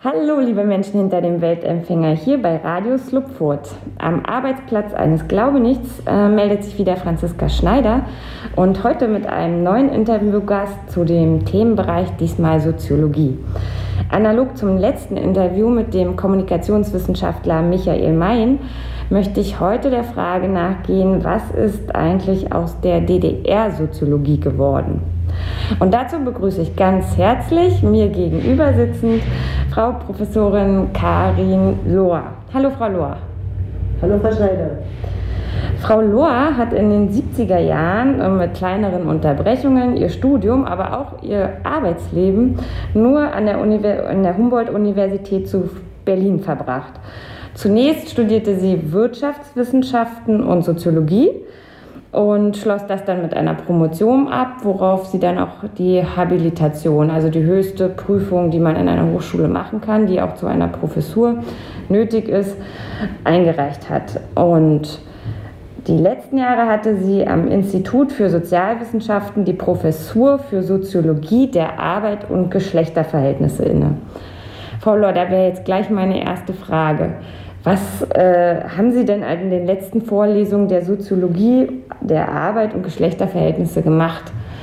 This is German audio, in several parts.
Hallo, liebe Menschen hinter dem Weltempfänger, hier bei Radio Slupfurt. Am Arbeitsplatz eines Glaubenichts meldet sich wieder Franziska Schneider und heute mit einem neuen Interviewgast zu dem Themenbereich, diesmal Soziologie. Analog zum letzten Interview mit dem Kommunikationswissenschaftler Michael Mein möchte ich heute der Frage nachgehen, was ist eigentlich aus der DDR-Soziologie geworden? Und dazu begrüße ich ganz herzlich mir gegenüber sitzend Frau Professorin Karin Lohr. Hallo Frau Lohr. Hallo Frau Schneider. Frau Lohr hat in den 70er Jahren mit kleineren Unterbrechungen ihr Studium, aber auch ihr Arbeitsleben nur an der Humboldt-Universität zu Berlin verbracht. Zunächst studierte sie Wirtschaftswissenschaften und Soziologie und schloss das dann mit einer Promotion ab, worauf sie dann auch die Habilitation, also die höchste Prüfung, die man in einer Hochschule machen kann, die auch zu einer Professur nötig ist, eingereicht hat. Und die letzten Jahre hatte sie am Institut für Sozialwissenschaften die Professur für Soziologie der Arbeit und Geschlechterverhältnisse inne. Frau Lohr, da wäre jetzt gleich meine erste Frage. Was haben Sie denn in den letzten Vorlesungen der Soziologie der Arbeit und Geschlechterverhältnisse gemacht?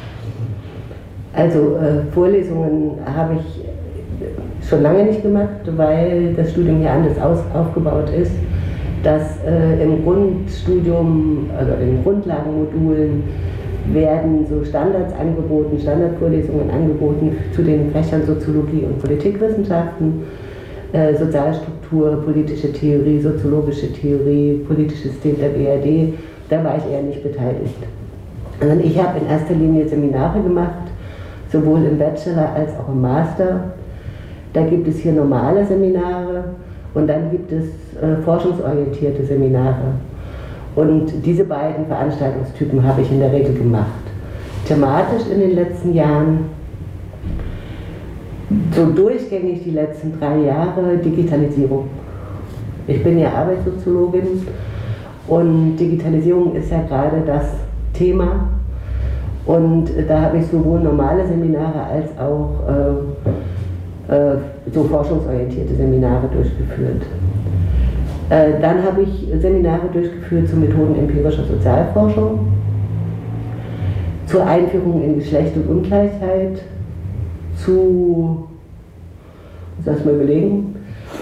Also Vorlesungen habe ich schon lange nicht gemacht, weil das Studium hier anders aufgebaut ist, dass im Grundstudium, also in Grundlagenmodulen werden so Standards angeboten, Standardvorlesungen angeboten zu den Fächern Soziologie und Politikwissenschaften, Sozialstruktur, politische Theorie, soziologische Theorie, politisches System der BRD. Da war ich eher nicht beteiligt. Also ich habe in erster Linie Seminare gemacht, sowohl im Bachelor als auch im Master. Da gibt es hier normale Seminare und dann gibt es forschungsorientierte Seminare. Und diese beiden Veranstaltungstypen habe ich in der Regel gemacht. Thematisch in den letzten Jahren, so durchgängig die letzten 3 Jahre, Digitalisierung. Ich bin ja Arbeitssoziologin und Digitalisierung ist ja gerade das Thema. Und da habe ich sowohl normale Seminare als auch so forschungsorientierte Seminare durchgeführt. Dann habe ich Seminare durchgeführt zu Methoden empirischer Sozialforschung, zur Einführung in Geschlecht und Ungleichheit, zu, muss ich erst mal überlegen,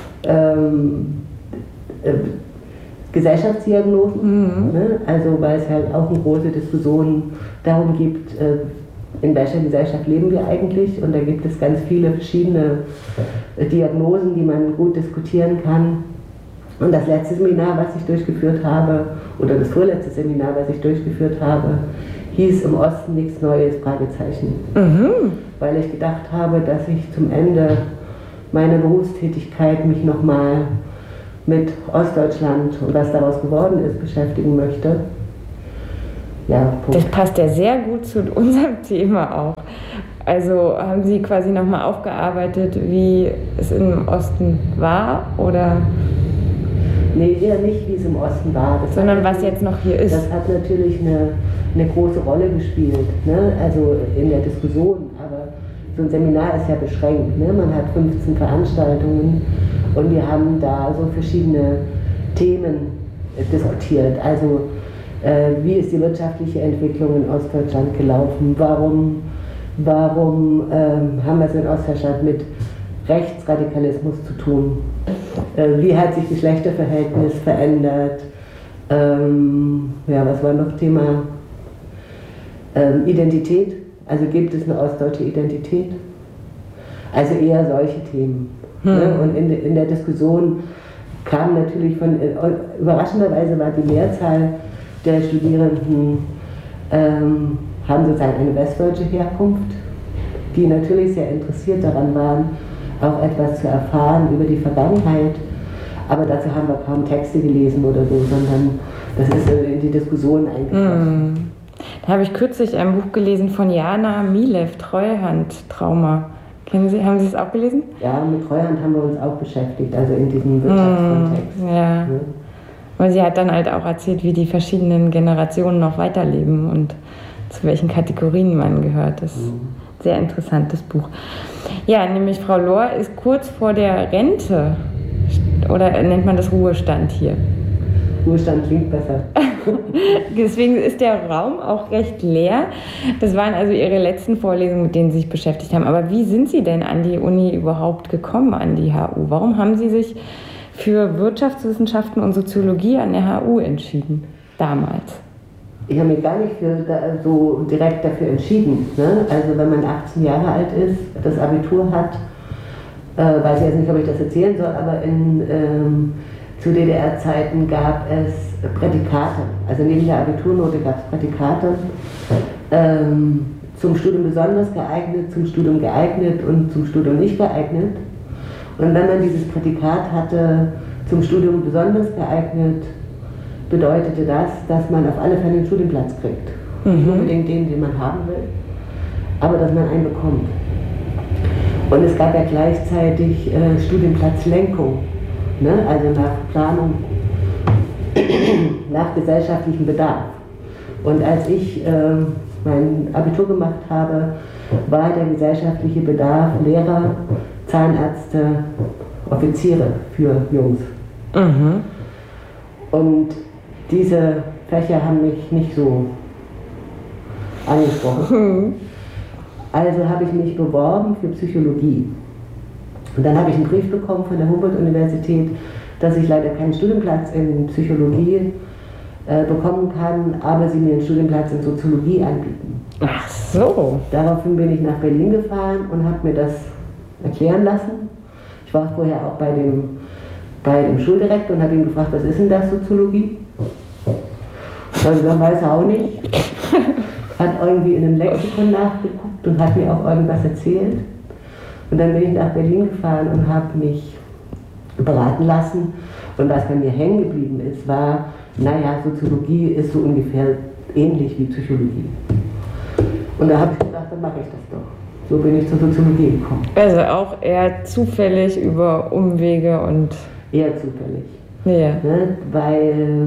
Gesellschaftsdiagnosen, ne? Also weil es halt auch eine große Diskussion darum gibt, in welcher Gesellschaft leben wir eigentlich, und da gibt es ganz viele verschiedene Diagnosen, die man gut diskutieren kann. Und das letzte Seminar, was ich durchgeführt habe, oder das vorletzte Seminar, was ich durchgeführt habe, hieß Im Osten nichts Neues, Fragezeichen. Weil ich gedacht habe, dass ich zum Ende meiner Berufstätigkeit mich nochmal mit Ostdeutschland und was daraus geworden ist, beschäftigen möchte. Ja, Punkt. Das passt ja sehr gut zu unserem Thema auch. Also haben Sie quasi nochmal aufgearbeitet, wie es im Osten war, oder? Nee, eher nicht, wie es im Osten war. Sondern was jetzt noch hier ist. Das hat natürlich eine große Rolle gespielt, ne? Also in der Diskussion, aber so ein Seminar ist ja beschränkt, ne? Man hat 15 Veranstaltungen und wir haben da so verschiedene Themen diskutiert. Also wie ist die wirtschaftliche Entwicklung in Ostdeutschland gelaufen? Warum haben wir es in Ostdeutschland mit Rechtsradikalismus zu tun? Wie hat sich Geschlechterverhältnis verändert? Ja, was war noch Thema? Identität. Also gibt es eine ostdeutsche Identität? Also eher solche Themen. Ne? Und in der Diskussion kam natürlich überraschenderweise war die Mehrzahl der Studierenden haben sozusagen eine westdeutsche Herkunft, die natürlich sehr interessiert daran waren, auch etwas zu erfahren über die Vergangenheit, aber dazu haben wir kaum Texte gelesen oder so, sondern das ist in die Diskussion eingeflossen. Da habe ich kürzlich ein Buch gelesen von Jana Milev, Treuhandtrauma. Haben Sie es auch gelesen? Ja, mit Treuhand haben wir uns auch beschäftigt, also in diesem Wirtschaftskontext. Ja. Weil sie hat dann halt auch erzählt, wie die verschiedenen Generationen noch weiterleben und zu welchen Kategorien man gehört. Das ist ein sehr interessantes Buch. Ja, nämlich Frau Lohr ist kurz vor der Rente. Oder nennt man das Ruhestand hier? Ruhestand klingt besser. Deswegen ist der Raum auch recht leer. Das waren also Ihre letzten Vorlesungen, mit denen Sie sich beschäftigt haben. Aber wie sind Sie denn an die Uni überhaupt gekommen, an die HU? Warum haben Sie sich für Wirtschaftswissenschaften und Soziologie an der HU entschieden, damals? Ich habe mich gar nicht so direkt dafür entschieden. Ne? Also wenn man 18 Jahre alt ist, das Abitur hat, weiß ich jetzt nicht, ob ich das erzählen soll, aber zu DDR-Zeiten gab es Prädikate. Also neben der Abiturnote gab es Prädikate. Zum Studium besonders geeignet, zum Studium geeignet und zum Studium nicht geeignet. Und wenn man dieses Prädikat hatte, zum Studium besonders geeignet, bedeutete das, dass man auf alle Fälle einen Studienplatz kriegt. Nicht unbedingt den man haben will, aber dass man einen bekommt. Und es gab ja gleichzeitig Studienplatzlenkung, ne? Also nach Planung, nach gesellschaftlichem Bedarf. Und als ich mein Abitur gemacht habe, war der gesellschaftliche Bedarf Lehrer, Zahnärzte, Offiziere für Jungs. Und diese Fächer haben mich nicht so angesprochen. Also habe ich mich beworben für Psychologie. Und dann habe ich einen Brief bekommen von der Humboldt-Universität, dass ich leider keinen Studienplatz in Psychologie bekommen kann, aber sie mir einen Studienplatz in Soziologie anbieten. Ach so. Daraufhin bin ich nach Berlin gefahren und habe mir das erklären lassen. Ich war vorher auch bei dem Schuldirektor und habe ihn gefragt, was ist denn das, Soziologie? Also dann weiß er auch nicht. Hat irgendwie in einem Lexikon nachgeguckt und hat mir auch irgendwas erzählt. Und dann bin ich nach Berlin gefahren und habe mich beraten lassen. Und was bei mir hängen geblieben ist, war, naja, Soziologie ist so ungefähr ähnlich wie Psychologie. Und da habe ich gedacht, dann mache ich das doch. So bin ich zur Soziologie gekommen. Also auch eher zufällig über Umwege und... Eher zufällig. Ja. Ne? Weil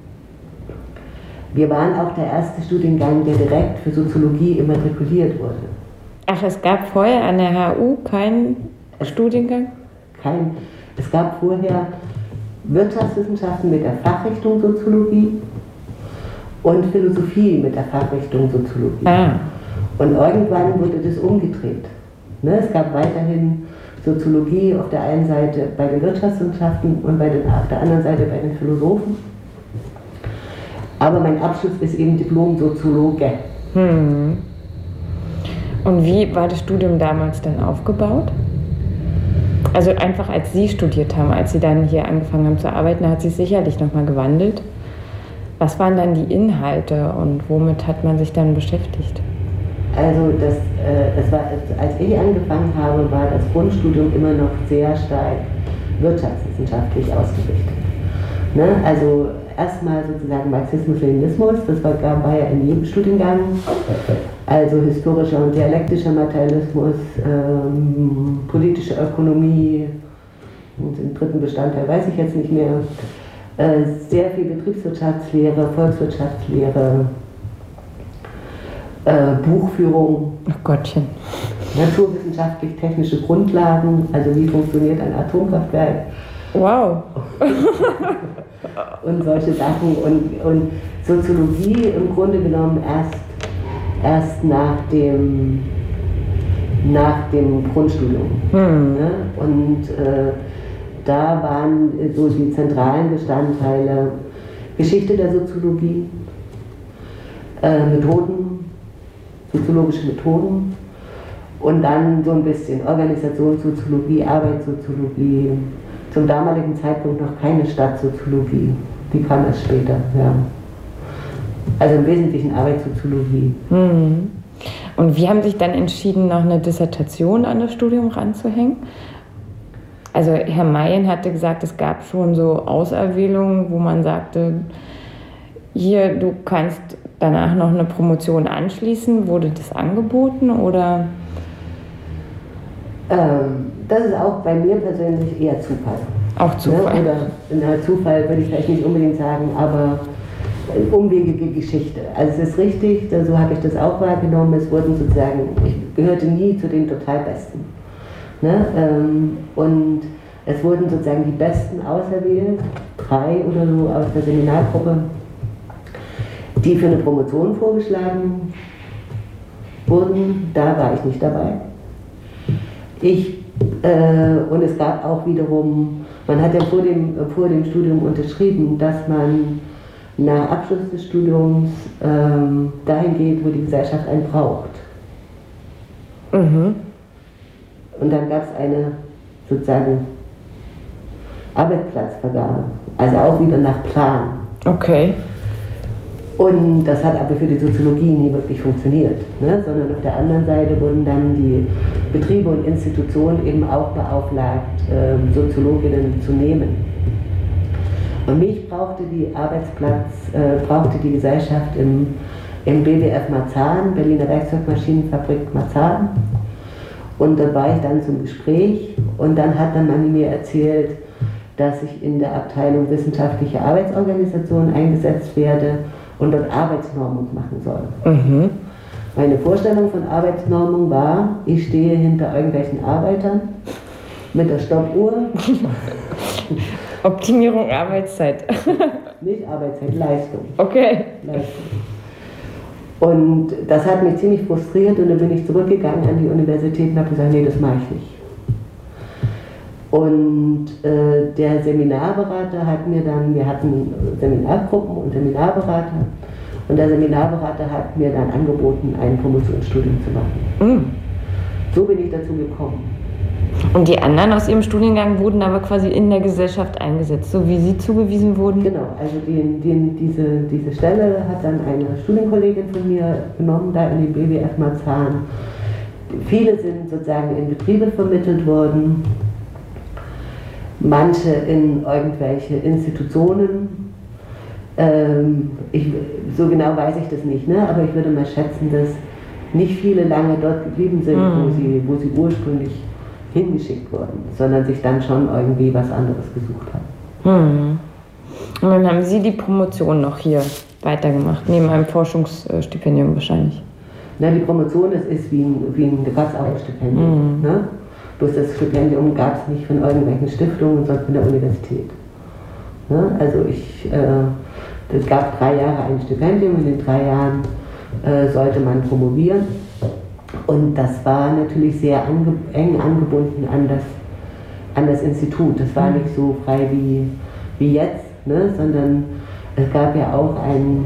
wir waren auch der erste Studiengang, der direkt für Soziologie immatrikuliert wurde. Ach, es gab vorher an der HU keinen Studiengang? Es gab vorher Wirtschaftswissenschaften mit der Fachrichtung Soziologie und Philosophie mit der Fachrichtung Soziologie. Und irgendwann wurde das umgedreht. Ne? Es gab weiterhin Soziologie auf der einen Seite bei den Wirtschaftswissenschaften und auf der anderen Seite bei den Philosophen. Aber mein Abschluss ist eben Diplom-Soziologe. Und wie war das Studium damals dann aufgebaut? Also einfach als Sie studiert haben, als Sie dann hier angefangen haben zu arbeiten, da hat sich sicherlich nochmal gewandelt. Was waren dann die Inhalte und womit hat man sich dann beschäftigt? Also als ich angefangen habe, war das Grundstudium immer noch sehr stark wirtschaftswissenschaftlich ausgerichtet. Ne? Also erstmal sozusagen Marxismus-Leninismus, das war ja in jedem Studiengang. Also historischer und dialektischer Materialismus, politische Ökonomie und den dritten Bestandteil weiß ich jetzt nicht mehr. Sehr viel Betriebswirtschaftslehre, Volkswirtschaftslehre, Buchführung, Gottchen. Naturwissenschaftlich-technische Grundlagen, also wie funktioniert ein Atomkraftwerk. Wow. Und solche Sachen und Soziologie im Grunde genommen erst nach dem Grundstudium. Ne? Und da waren so die zentralen Bestandteile Geschichte der Soziologie, Methoden, soziologische Methoden und dann so ein bisschen Organisationssoziologie, Arbeitssoziologie, zum damaligen Zeitpunkt noch keine Stadtsoziologie, die kam erst später. Ja. Also im Wesentlichen Arbeitssoziologie. Und wie haben Sie sich dann entschieden, noch eine Dissertation an das Studium ranzuhängen? Also Herr Mayen hatte gesagt, es gab schon so Auserwählungen, wo man sagte, hier, du kannst danach noch eine Promotion anschließen. Wurde das angeboten oder? Das ist auch bei mir persönlich eher Zufall. Auch Zufall. Ne? Oder Zufall würde ich vielleicht nicht unbedingt sagen, aber umwegige Geschichte. Also es ist richtig, so habe ich das auch wahrgenommen, es wurden sozusagen, ich gehörte nie zu den total Besten. Ne? Und es wurden sozusagen die Besten auserwählt, 3 oder so aus der Seminargruppe, die für eine Promotion vorgeschlagen wurden. Da war ich nicht dabei. Und es gab auch wiederum, man hat ja vor dem Studium unterschrieben, dass man nach Abschluss des Studiums dahin geht, wo die Gesellschaft einen braucht. Mhm. Und dann gab es eine sozusagen Arbeitsplatzvergabe, also auch wieder nach Plan. Okay. Und das hat aber für die Soziologie nie wirklich funktioniert, ne? Sondern auf der anderen Seite wurden dann die Betriebe und Institutionen eben auch beauftragt, Soziologinnen zu nehmen. Und mich brauchte die Gesellschaft im BWF Marzahn, Berliner Werkzeugmaschinenfabrik Marzahn. Und da war ich dann zum Gespräch und dann hat man mir erzählt, dass ich in der Abteilung Wissenschaftliche Arbeitsorganisation eingesetzt werde und dort Arbeitsnormung machen soll. Mhm. Meine Vorstellung von Arbeitsnormung war, ich stehe hinter irgendwelchen Arbeitern mit der Stoppuhr. Optimierung Arbeitszeit. Nicht Arbeitszeit, Leistung. Okay. Leistung. Und das hat mich ziemlich frustriert und dann bin ich zurückgegangen an die Universität und habe gesagt, nee, das mache ich nicht. Und der Seminarberater hat mir dann, wir hatten Seminargruppen und Seminarberater, und der Seminarberater hat mir dann angeboten, ein Promotionsstudium zu machen. Mhm. So bin ich dazu gekommen. Und die anderen aus Ihrem Studiengang wurden aber quasi in der Gesellschaft eingesetzt, so wie Sie zugewiesen wurden? Genau, also diese Stelle hat dann eine Studienkollegin von mir genommen, da in den BWF Marzahn. Viele sind sozusagen in Betriebe vermittelt worden, manche in irgendwelche Institutionen. So genau weiß ich das nicht, ne? Aber ich würde mal schätzen, dass nicht viele lange dort geblieben sind, wo sie ursprünglich hingeschickt wurden, sondern sich dann schon irgendwie was anderes gesucht haben. Und dann haben Sie die Promotion noch hier weitergemacht, neben einem Forschungsstipendium wahrscheinlich? Na, die Promotion, das ist da gab es auch ein Stipendium. Ne? Bloß das Stipendium gab es nicht von irgendwelchen Stiftungen, sondern von der Universität. Ne? Also es gab 3 Jahre ein Stipendium, in den 3 Jahren sollte man promovieren. Und das war natürlich sehr eng angebunden an das Institut. Das war nicht so frei wie jetzt, ne? Sondern es gab ja auch einen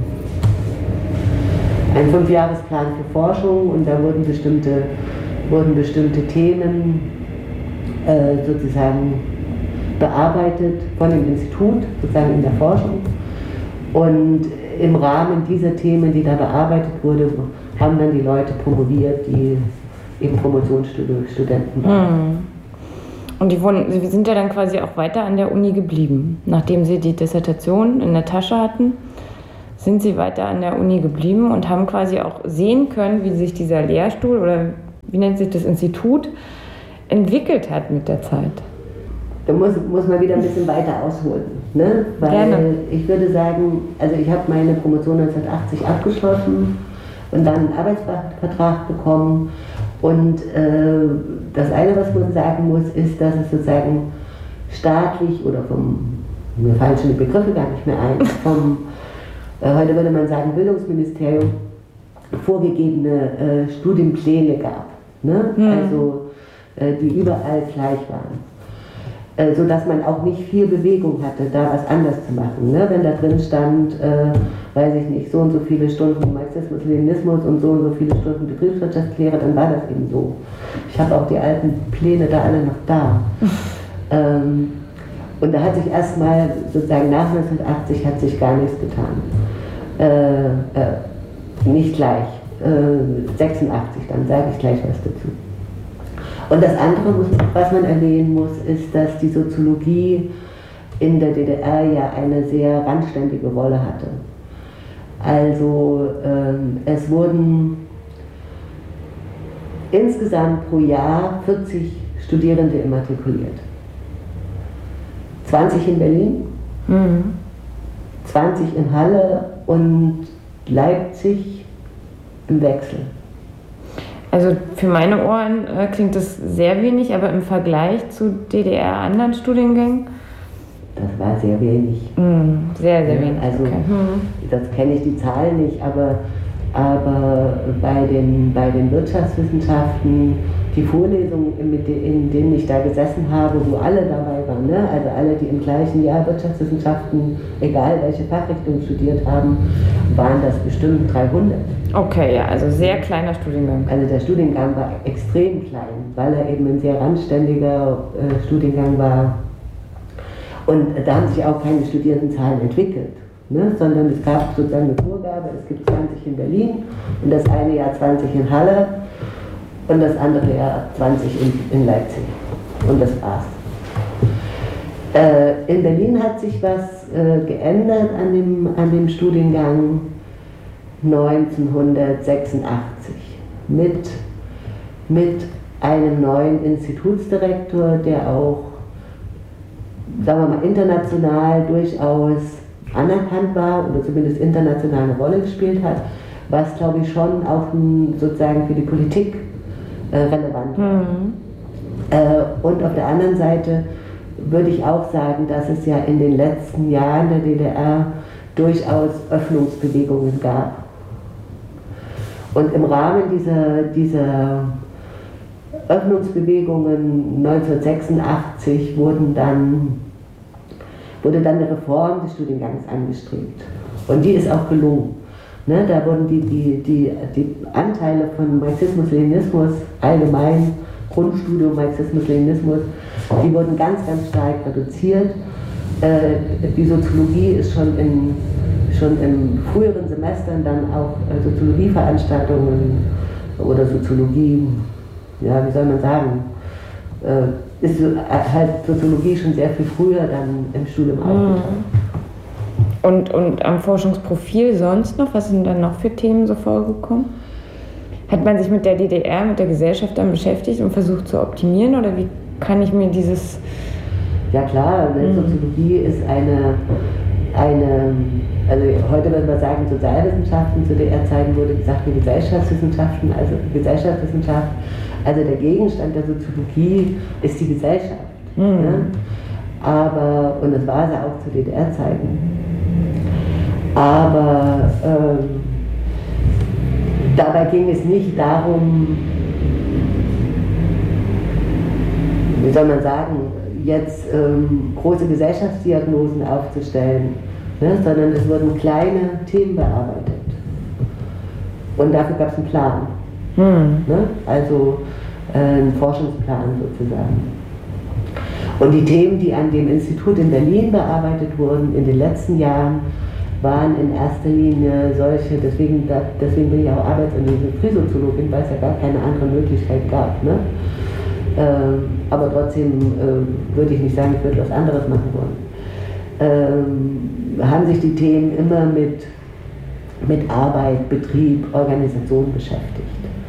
5-Jahresplan für Forschung und da wurden bestimmte Themen sozusagen bearbeitet von dem Institut, sozusagen in der Forschung. Und im Rahmen dieser Themen, die da bearbeitet wurde, haben dann die Leute promoviert, die eben Promotionsstudenten waren. Und Sie sind ja dann quasi auch weiter an der Uni geblieben. Nachdem Sie die Dissertation in der Tasche hatten, sind Sie weiter an der Uni geblieben und haben quasi auch sehen können, wie sich dieser Lehrstuhl oder wie nennt sich das Institut entwickelt hat mit der Zeit. Da muss man wieder ein bisschen weiter ausholen. Ne? Weil Gerne. Ich würde sagen, also ich habe meine Promotion 1980 abgeschlossen und dann einen Arbeitsvertrag bekommen. Und das eine, was man sagen muss, ist, dass es sozusagen staatlich oder mir fallen schon die Begriffe gar nicht mehr ein, heute würde man sagen Bildungsministerium, vorgegebene Studienpläne gab. Ne? Also die überall gleich waren. Sodass man auch nicht viel Bewegung hatte, da was anders zu machen. Ne? Wenn da drin stand, weiß ich nicht, so und so viele Stunden Marxismus, Leninismus und so viele Stunden Betriebswirtschaftslehre, dann war das eben so. Ich habe auch die alten Pläne da alle noch da. Und da hat sich erstmal, sozusagen nach 1980, hat sich gar nichts getan. Nicht gleich. 86, dann sage ich gleich was dazu. Und das andere, was man erwähnen muss, ist, dass die Soziologie in der DDR ja eine sehr randständige Rolle hatte. Also es wurden insgesamt pro Jahr 40 Studierende immatrikuliert. 20 in Berlin, 20 in Halle und Leipzig im Wechsel. Also für meine Ohren klingt das sehr wenig, aber im Vergleich zu DDR-anderen Studiengängen? Das war sehr wenig. Sehr, sehr wenig. Also okay. Das kenne ich die Zahlen nicht, aber bei den Wirtschaftswissenschaften, die Vorlesungen, in denen ich da gesessen habe, wo alle dabei waren, ne? Also alle, die im gleichen Jahr Wirtschaftswissenschaften, egal welche Fachrichtung studiert haben, waren das bestimmt 300. Okay, ja, also sehr kleiner Studiengang. Also der Studiengang war extrem klein, weil er eben ein sehr randständiger Studiengang war. Und da haben sich auch keine Studierendenzahlen entwickelt. Ne, sondern es gab sozusagen eine Vorgabe, es gibt 20 in Berlin und das eine Jahr 20 in Halle und das andere Jahr 20 in Leipzig. Und das war's. In Berlin hat sich was geändert an dem Studiengang 1986 mit einem neuen Institutsdirektor, der auch, sagen wir mal, international durchaus anerkannt war oder zumindest international eine Rolle gespielt hat, was, glaube ich, schon auch sozusagen für die Politik relevant war. Und auf der anderen Seite würde ich auch sagen, dass es ja in den letzten Jahren der DDR durchaus Öffnungsbewegungen gab. Und im Rahmen dieser Öffnungsbewegungen 1986 wurde dann eine Reform des Studiengangs angestrebt. Und die ist auch gelungen. Ne, da wurden die Anteile von Marxismus-Leninismus, allgemein Grundstudium Marxismus-Leninismus, die wurden ganz, ganz stark reduziert. Die Soziologie ist schon in früheren Semestern dann auch Soziologieveranstaltungen oder Soziologie, ja, wie soll man sagen, ist halt Soziologie schon sehr viel früher dann im Studium aufgetaucht. Und am Forschungsprofil sonst noch? Was sind dann noch für Themen so vorgekommen? Hat man sich mit der DDR, mit der Gesellschaft dann beschäftigt und versucht zu optimieren? Oder wie kann ich mir dieses... Ja klar, Soziologie ist eine, also heute würde man sagen Sozialwissenschaften, zu DDR-Zeiten wurde gesagt Gesellschaftswissenschaften, also Gesellschaftswissenschaft. Also der Gegenstand der Soziologie ist die Gesellschaft. Ne? Aber, und das war sie auch zu DDR-Zeiten. Aber dabei ging es nicht darum, wie soll man sagen, jetzt große Gesellschaftsdiagnosen aufzustellen, ne? Sondern es wurden kleine Themen bearbeitet. Und dafür gab es einen Plan. Ne? Also einen Forschungsplan sozusagen. Und die Themen, die an dem Institut in Berlin bearbeitet wurden in den letzten Jahren, waren in erster Linie solche, deswegen bin ich auch Arbeits- und Industriesoziologin, weil es ja gar keine andere Möglichkeit gab. Ne? Aber trotzdem würde ich nicht sagen, ich würde was anderes machen wollen. Haben sich die Themen immer mit Arbeit, Betrieb, Organisation beschäftigt.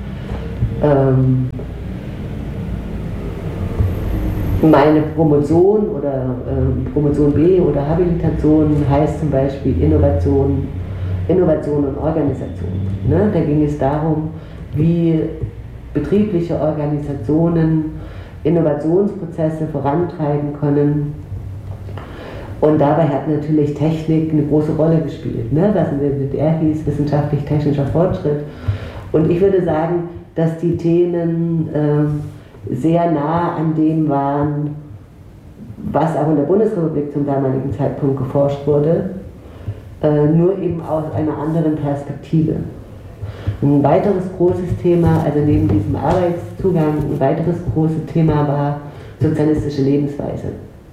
Meine Promotion oder Promotion B oder Habilitation heißt zum Beispiel Innovation und Organisation. Ne? Da ging es darum, wie betriebliche Organisationen Innovationsprozesse vorantreiben können. Und dabei hat natürlich Technik eine große Rolle gespielt, ne? Was in der DDR hieß, wissenschaftlich-technischer Fortschritt. Und ich würde sagen, dass die Themen sehr nah an dem waren, was auch in der Bundesrepublik zum damaligen Zeitpunkt geforscht wurde, nur eben aus einer anderen Perspektive. Ein weiteres großes Thema, also neben diesem Arbeitszugang, ein weiteres großes Thema war sozialistische Lebensweise.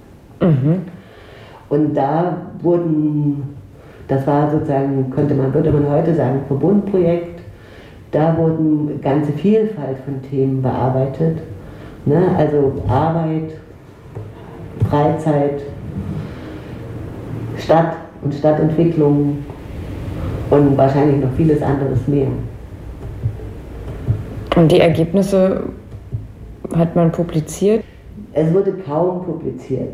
Und da das war sozusagen, würde man heute sagen, Verbundprojekt, da wurden ganze Vielfalt von Themen bearbeitet. Ne? Also Arbeit, Freizeit, Stadt und Stadtentwicklung und wahrscheinlich noch vieles anderes mehr. Und die Ergebnisse hat man publiziert? Es wurde kaum publiziert.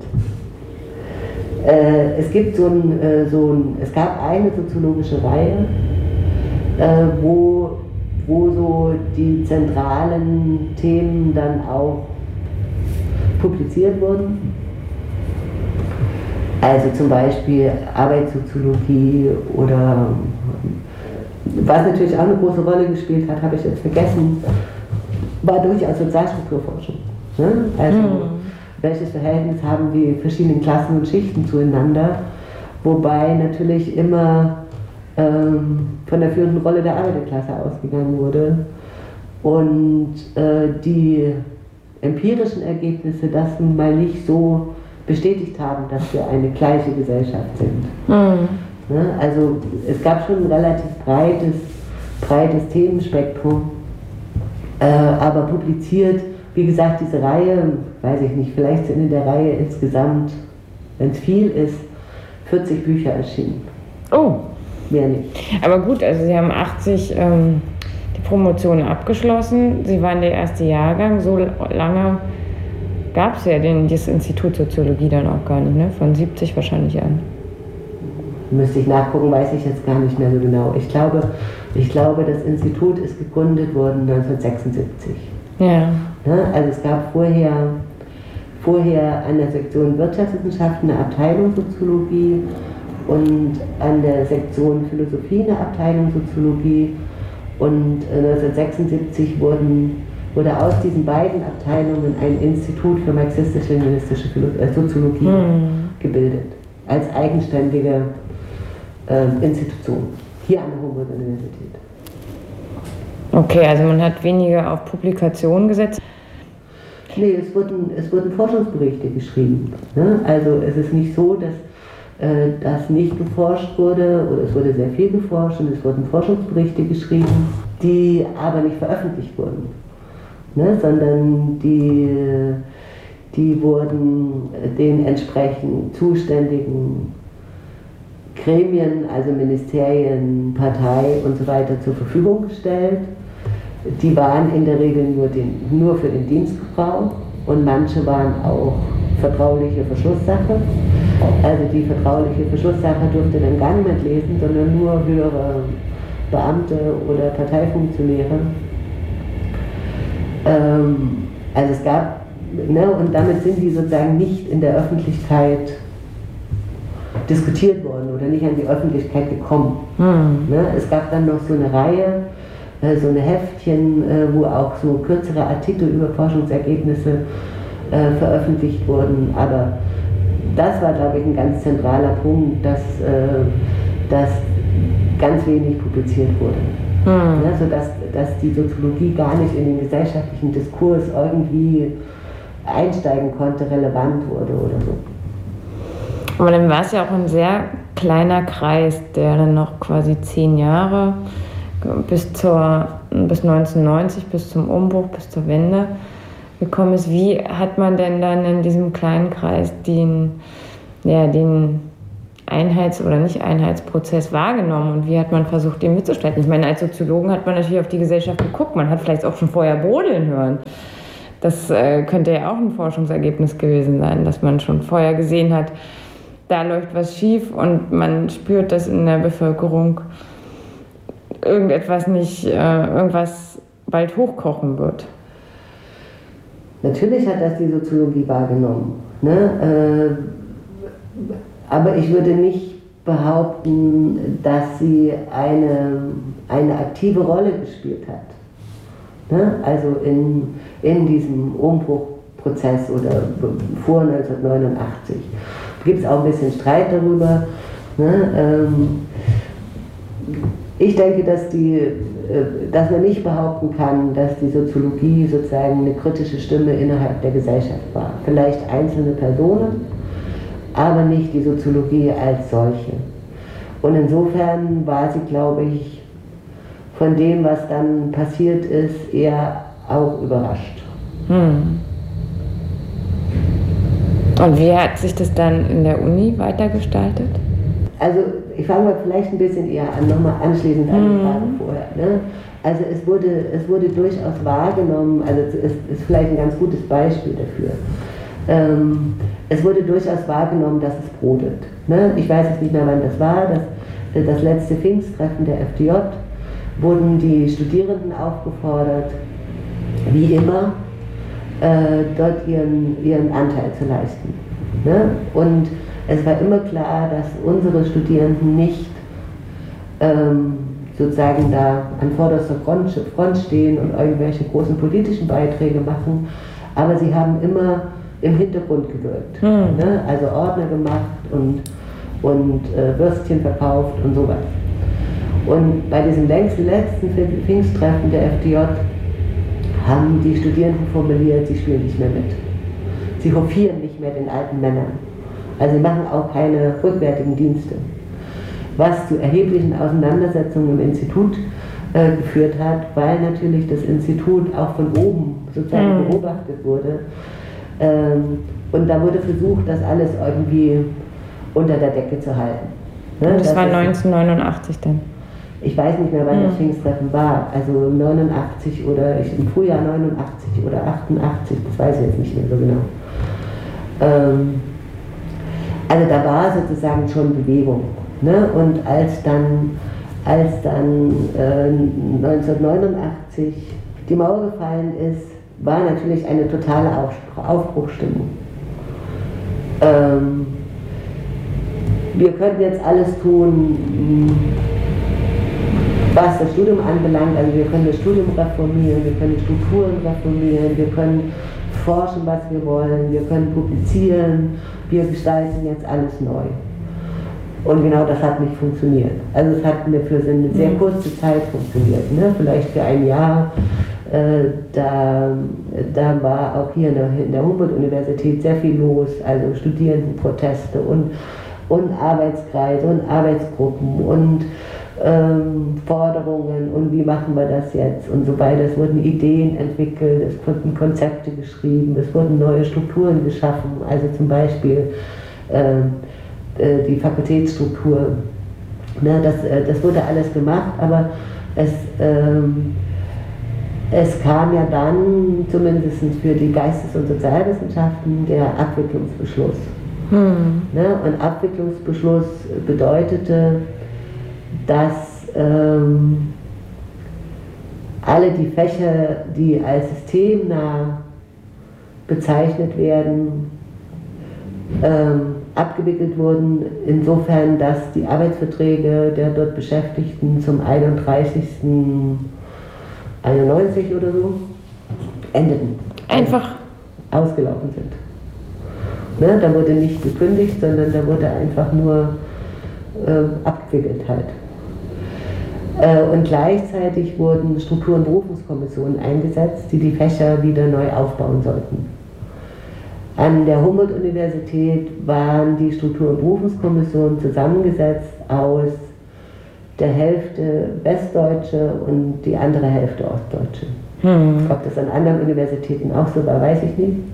Es gab eine soziologische Reihe, wo wo so die zentralen Themen dann auch publiziert wurden. Also zum Beispiel Arbeitssoziologie oder was natürlich auch eine große Rolle gespielt hat, habe ich jetzt vergessen, war durchaus Sozialstrukturforschung. Ne? Also welches Verhältnis haben die verschiedenen Klassen und Schichten zueinander, wobei natürlich immer von der führenden Rolle der Arbeiterklasse ausgegangen wurde und die empirischen Ergebnisse das nun mal nicht so bestätigt haben, dass wir eine gleiche Gesellschaft sind. Ne? Also es gab schon ein relativ breites Themenspektrum, aber publiziert, wie gesagt, diese Reihe, weiß ich nicht, vielleicht sind in der Reihe insgesamt, wenn es viel ist, 40 Bücher erschienen. Oh! Mehr nicht. Aber gut, also Sie haben 80 die Promotion abgeschlossen, Sie waren der erste Jahrgang, so lange gab es ja das Institut Soziologie dann auch gar nicht, ne? Von 70 wahrscheinlich an. Müsste ich nachgucken, weiß ich jetzt gar nicht mehr so genau. Ich glaube, das Institut ist gegründet worden 1976. Ja. Also es gab vorher an der Sektion Wirtschaftswissenschaften eine Abteilung Soziologie und an der Sektion Philosophie eine Abteilung Soziologie. Und 1976 wurde aus diesen beiden Abteilungen ein Institut für marxistisch-leninistische Soziologie gebildet, als eigenständige Institution, hier an der Humboldt-Universität. Okay, also man hat weniger auf Publikationen gesetzt? Nee, es wurden Forschungsberichte geschrieben. Ne? Also es ist nicht so, dass nicht geforscht wurde, oder es wurde sehr viel geforscht und es wurden Forschungsberichte geschrieben, die aber nicht veröffentlicht wurden. Ne? Sondern die wurden den entsprechend zuständigen Gremien, also Ministerien, Partei und so weiter zur Verfügung gestellt. Die waren in der Regel nur für den Dienstgebrauch und manche waren auch vertrauliche Verschlusssache. Also die vertrauliche Verschlusssache durfte dann gar niemand lesen, sondern nur höhere Beamte oder Parteifunktionäre. Also es gab, ne, und damit sind die sozusagen nicht in der Öffentlichkeit diskutiert worden oder nicht an die Öffentlichkeit gekommen. Ne, es gab dann noch so eine Reihe, so eine Heftchen, wo auch so kürzere Artikel über Forschungsergebnisse veröffentlicht wurden, aber das war, glaube ich, ein ganz zentraler Punkt, dass ganz wenig publiziert wurde. Ja, sodass die Soziologie gar nicht in den gesellschaftlichen Diskurs irgendwie einsteigen konnte, relevant wurde oder so. Aber dann war es ja auch ein sehr kleiner Kreis, der dann noch quasi 10 Jahre bis 1990, bis zum Umbruch, bis zur Wende gekommen ist. Wie hat man denn dann in diesem kleinen Kreis den Einheits- oder Nicht-Einheitsprozess wahrgenommen und wie hat man versucht, dem mitzustalten? Ich meine, als Soziologen hat man natürlich auf die Gesellschaft geguckt, man hat vielleicht auch schon vorher brodeln hören. Das könnte ja auch ein Forschungsergebnis gewesen sein, dass man schon vorher gesehen hat, da läuft was schief und man spürt, dass in der Bevölkerung irgendwas bald hochkochen wird. Natürlich hat das die Soziologie wahrgenommen. Ne? Aber ich würde nicht behaupten, dass sie eine aktive Rolle gespielt hat. Ne? Also in diesem Umbruchprozess oder vor 1989. Da gibt es auch ein bisschen Streit darüber. Ne? Ich denke, dass man nicht behaupten kann, dass die Soziologie sozusagen eine kritische Stimme innerhalb der Gesellschaft war. Vielleicht einzelne Personen, aber nicht die Soziologie als solche. Und insofern war sie, glaube ich, von dem, was dann passiert ist, eher auch überrascht. Und wie hat sich das dann in der Uni weitergestaltet? Also ich fange mal vielleicht ein bisschen eher an, nochmal anschließend an die Frage vorher. Ne? Also es wurde durchaus wahrgenommen, also es ist vielleicht ein ganz gutes Beispiel dafür. Es wurde durchaus wahrgenommen, dass es brodelt. Ne? Ich weiß jetzt nicht mehr, wann das war, das letzte Pfingsttreffen der FDJ wurden die Studierenden aufgefordert, wie immer, dort ihren Anteil zu leisten. Ne? Und es war immer klar, dass unsere Studierenden nicht sozusagen da an vorderster Front stehen und irgendwelche großen politischen Beiträge machen, aber sie haben immer im Hintergrund gewirkt. Ne? Also Ordner gemacht und Würstchen verkauft und sowas. Und bei diesem letzten Pfingsttreffen der FDJ haben die Studierenden formuliert, sie spielen nicht mehr mit. Sie hofieren nicht mehr den alten Männern. Also sie machen auch keine rückwärtigen Dienste. Was zu erheblichen Auseinandersetzungen im Institut geführt hat, weil natürlich das Institut auch von oben sozusagen beobachtet wurde. Und da wurde versucht, das alles irgendwie unter der Decke zu halten. Ne? Und das war 1989 dann? Ich weiß nicht mehr, wann das Pfingsttreffen war, also 89 oder im Frühjahr 89 oder 88, das weiß ich jetzt nicht mehr so genau. Also da war sozusagen schon Bewegung. Ne? Und als dann 1989 die Mauer gefallen ist, war natürlich eine totale Aufbruchsstimmung. Wir könnten jetzt alles tun, was das Studium anbelangt. Also wir können das Studium reformieren, wir können die Strukturen reformieren, wir können forschen, was wir wollen, wir können publizieren, wir gestalten jetzt alles neu. Und genau das hat nicht funktioniert. Also es hat mir für eine sehr kurze Zeit funktioniert, ne? Vielleicht für ein Jahr. Da war auch hier in der Humboldt-Universität sehr viel los, also Studierendenproteste und Arbeitskreise und Arbeitsgruppen und Forderungen und wie machen wir das jetzt und so weiter. Es wurden Ideen entwickelt, es wurden Konzepte geschrieben, es wurden neue Strukturen geschaffen, also zum Beispiel die Fakultätsstruktur. Ne, das wurde alles gemacht, aber es kam ja dann, zumindest für die Geistes- und Sozialwissenschaften, der Abwicklungsbeschluss. Ne, und Abwicklungsbeschluss bedeutete, dass alle die Fächer, die als systemnah bezeichnet werden, abgewickelt wurden, insofern, dass die Arbeitsverträge der dort Beschäftigten zum 31.91 oder so endeten. Einfach ausgelaufen sind. Ne, da wurde nicht gekündigt, sondern da wurde einfach nur abgewickelt halt. Und gleichzeitig wurden Struktur- und Berufungskommissionen eingesetzt, die die Fächer wieder neu aufbauen sollten. An der Humboldt-Universität waren die Struktur- und Berufungskommissionen zusammengesetzt aus der Hälfte Westdeutsche und die andere Hälfte Ostdeutsche. Ob das an anderen Universitäten auch so war, weiß ich nicht.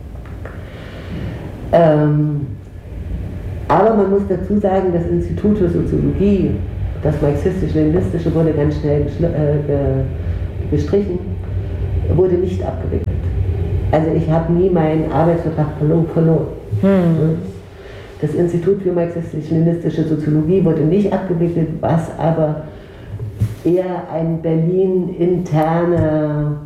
Aber man muss dazu sagen, das Institut für Soziologie, das marxistisch-leninistische, wurde ganz schnell gestrichen, wurde nicht abgewickelt. Also ich habe nie meinen Arbeitsvertrag verloren. Das Institut für marxistisch-leninistische Soziologie wurde nicht abgewickelt, was aber eher eine Berlin-interne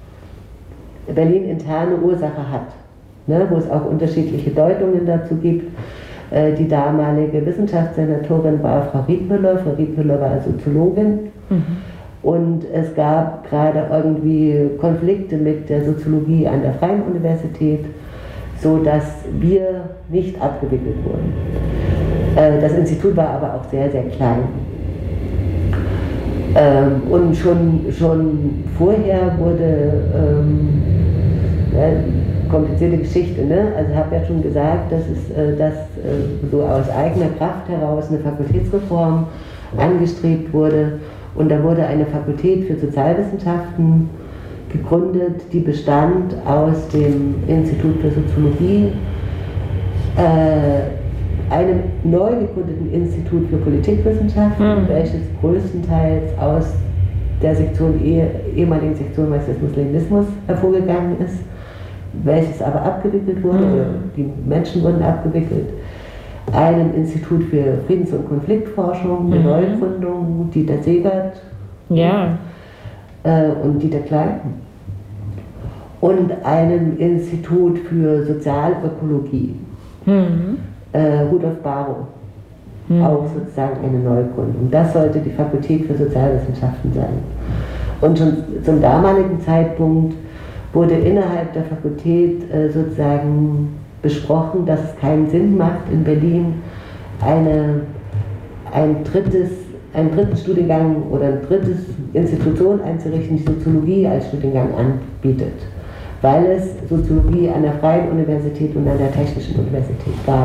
Ursache hat, ne, wo es auch unterschiedliche Deutungen dazu gibt. Die damalige Wissenschaftssenatorin war Frau Riedmüller. Frau Riedmüller war Soziologin. Und es gab gerade irgendwie Konflikte mit der Soziologie an der Freien Universität, sodass wir nicht abgewickelt wurden. Das Institut war aber auch sehr, sehr klein. Und schon vorher wurde komplizierte Geschichte, ne? Also ich habe ja schon gesagt, dass so aus eigener Kraft heraus eine Fakultätsreform angestrebt wurde und da wurde eine Fakultät für Sozialwissenschaften gegründet, die bestand aus dem Institut für Soziologie, einem neu gegründeten Institut für Politikwissenschaften, welches größtenteils aus der ehemaligen Sektion Marxismus-Leninismus hervorgegangen ist, welches aber abgewickelt wurde, die Menschen wurden abgewickelt, einem Institut für Friedens- und Konfliktforschung, eine Neugründung, Dieter Segert Ja. Und Dieter Klein. Und einem Institut für Sozialökologie, Rudolf Barrow, auch sozusagen eine Neugründung. Das sollte die Fakultät für Sozialwissenschaften sein. Und schon zum damaligen Zeitpunkt wurde innerhalb der Fakultät sozusagen besprochen, dass es keinen Sinn macht, in Berlin einen dritten Studiengang oder eine dritte Institution einzurichten, die Soziologie als Studiengang anbietet, weil es Soziologie an der Freien Universität und an der Technischen Universität gab.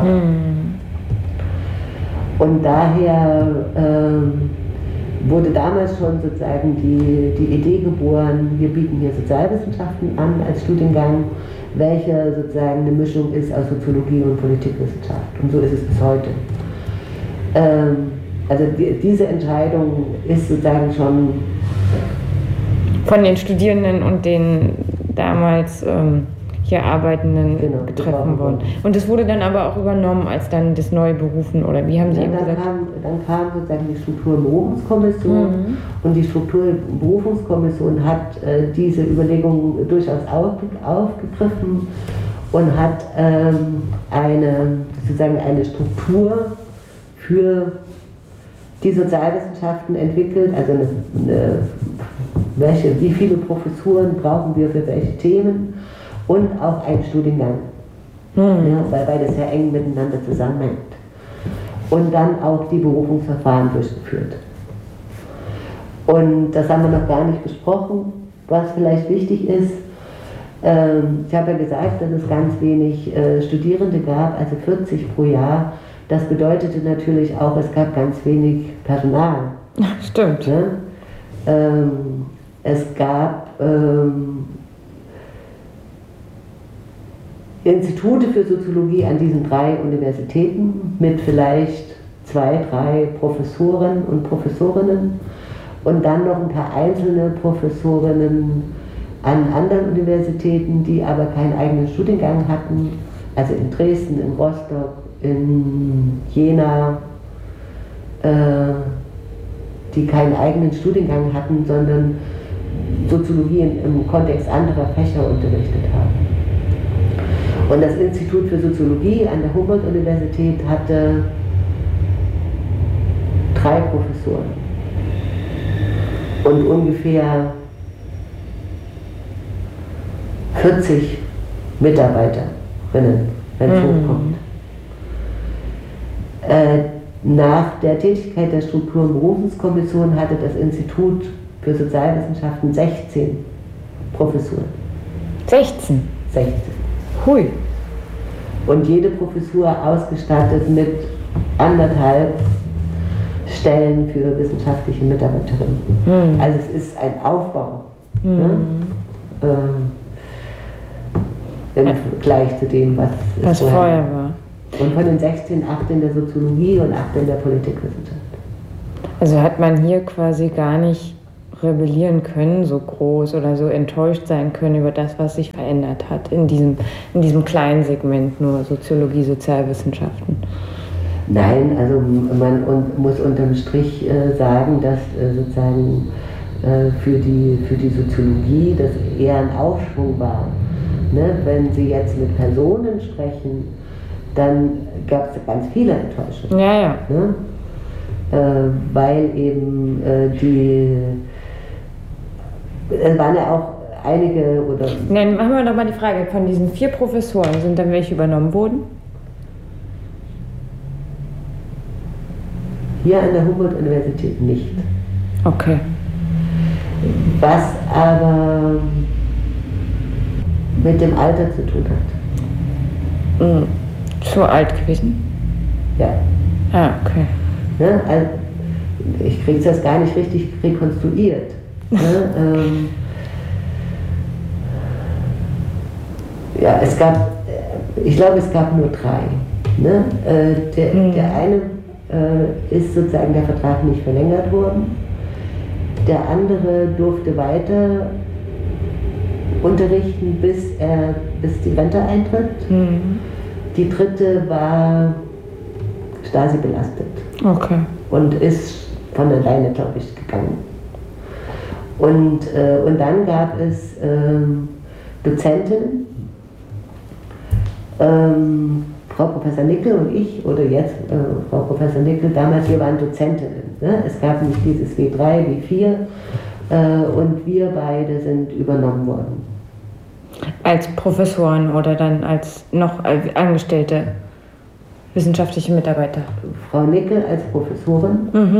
Und daher wurde damals schon sozusagen die Idee geboren, wir bieten hier Sozialwissenschaften an als Studiengang, welcher sozusagen eine Mischung ist aus Soziologie und Politikwissenschaft. Und so ist es bis heute. Also diese Entscheidung ist sozusagen schon von den Studierenden und den damals hier Arbeitenden getroffen worden. Und das wurde dann aber auch übernommen, als dann das neue Berufen, oder wie haben Sie eben gesagt? Dann kam sozusagen die Strukturberufungskommission und die Strukturberufungskommission hat diese Überlegungen durchaus aufgegriffen und hat eine Struktur für die Sozialwissenschaften entwickelt, also wie viele Professuren brauchen wir für welche Themen und auch einen Studiengang, weil das sehr eng miteinander zusammenhängt. Und dann auch die Berufungsverfahren durchgeführt. Und das haben wir noch gar nicht besprochen, was vielleicht wichtig ist. Ich habe ja gesagt, dass es ganz wenig Studierende gab, also 40 pro Jahr. Das bedeutete natürlich auch, es gab ganz wenig Personal. Stimmt. Ja? Es gab Institute für Soziologie an diesen 3 Universitäten mit vielleicht 2, 3 Professoren und Professorinnen und dann noch ein paar einzelne Professorinnen an anderen Universitäten, die aber keinen eigenen Studiengang hatten, also in Dresden, in Rostock, in Jena, die keinen eigenen Studiengang hatten, sondern Soziologie im Kontext anderer Fächer unterrichtet haben. Und das Institut für Soziologie an der Humboldt-Universität hatte 3 Professoren und ungefähr 40 Mitarbeiterinnen, wenn es hochkommt. Nach der Tätigkeit der Struktur- und Berufungskommission hatte das Institut für Sozialwissenschaften 16 Professuren. 16? 16. Hui. Und jede Professur ausgestattet mit 1,5 Stellen für wissenschaftliche Mitarbeiterinnen. Also es ist ein Aufbau. Ne? Im Vergleich zu dem, was vorher war. Und von den 16, 8 in der Soziologie und 8 in der Politikwissenschaft. Also hat man hier quasi gar nicht rebellieren können, so groß oder so enttäuscht sein können über das, was sich verändert hat in diesem kleinen Segment nur Soziologie, Sozialwissenschaften. Nein, also man muss unterm Strich sagen, dass sozusagen für die Soziologie das eher ein Aufschwung war. Ne? Wenn Sie jetzt mit Personen sprechen, dann gab es ganz viele Enttäuschungen. Ja, ja. Ne? Weil eben es waren ja auch einige oder... Nein, machen wir doch mal die Frage, von diesen 4 Professoren, sind dann welche übernommen worden? Hier an der Humboldt-Universität nicht. Okay. Was aber mit dem Alter zu tun hat. Zu alt gewesen? Ja. Ah, okay. Ne? Also, ich kriege das gar nicht richtig rekonstruiert. Ne? Ja, ich glaube, es gab nur 3. Ne? Der eine ist sozusagen der Vertrag nicht verlängert worden. Der andere durfte weiter unterrichten, bis die Rente eintritt. Die dritte war Stasi belastet. Okay. Und ist von alleine, glaube ich, gegangen. Und dann gab es Dozentinnen, Frau Professor Nickel und ich, oder jetzt Frau Professor Nickel, damals wir waren Dozentinnen. Ne? Es gab nicht dieses W3, W4 und wir beide sind übernommen worden. Als Professoren oder dann als angestellte wissenschaftliche Mitarbeiter? Frau Nickel als Professorin,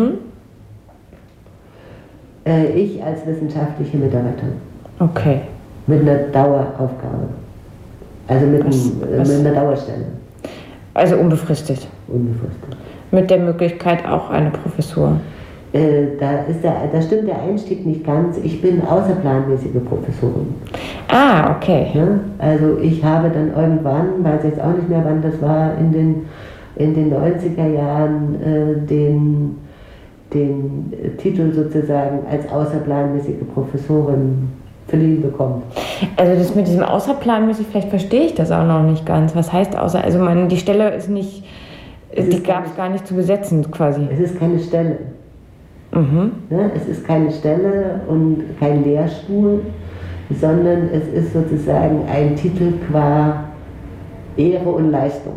ich als wissenschaftliche Mitarbeiterin. Okay. Mit einer Daueraufgabe. Also mit einer Dauerstelle. Also unbefristet? Unbefristet. Mit der Möglichkeit auch eine Professur? Da stimmt der Einstieg nicht ganz. Ich bin außerplanmäßige Professorin. Ah, okay. Ja, also ich habe dann irgendwann, weiß jetzt auch nicht mehr wann das war, in den 90er Jahren den Titel sozusagen als außerplanmäßige Professorin verliehen bekommen. Also das mit diesem außerplanmäßig, vielleicht verstehe ich das auch noch nicht ganz. Was heißt außer, also die Stelle ist nicht, die gab es gar nicht zu besetzen quasi. Es ist keine Stelle. Ne? Es ist keine Stelle und kein Lehrstuhl, sondern es ist sozusagen ein Titel qua Ehre und Leistung.